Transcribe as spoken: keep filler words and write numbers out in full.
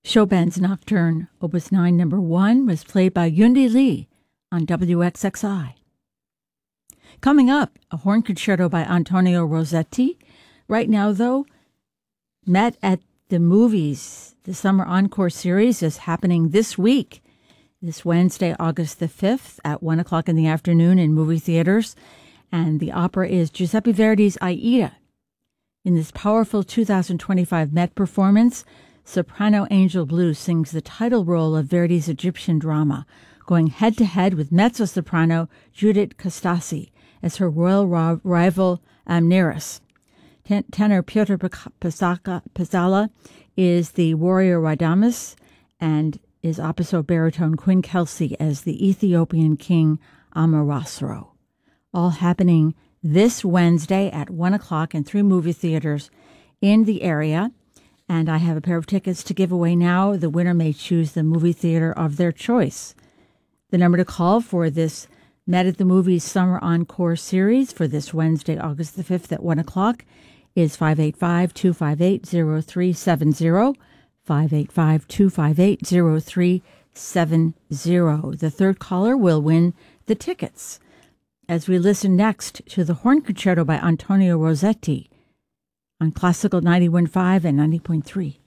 Chopin's Nocturne, Opus nine, Number one, was played by Yundi Lee on W X X I. Coming up, a horn concerto by Antonio Rossetti. Right now, though, Met at the Movies. The Summer Encore series is happening this week, this Wednesday, August the fifth, at one o'clock in the afternoon in movie theaters. And the opera is Giuseppe Verdi's Aida. In this powerful two thousand twenty-five Met performance, soprano Angel Blue sings the title role of Verdi's Egyptian drama, going head-to-head with mezzo-soprano Judith Costasi as her royal ro- rival Amneris. Ten- tenor Piotr Pizzala is the warrior Radames, and is opposite baritone Quinn Kelsey as the Ethiopian king Amarasro. All happening this Wednesday at one o'clock in three movie theaters in the area. And I have a pair of tickets to give away now. The winner may choose the movie theater of their choice. The number to call for this Met at the Movies Summer Encore series for this Wednesday, August the fifth at one o'clock is five eight five, two five eight, zero three seven zero, five eight five, two five eight, zero three seven zero. The third caller will win the tickets as we listen next to the Horn Concerto by Antonio Rossetti on Classical ninety-one point five and ninety point three.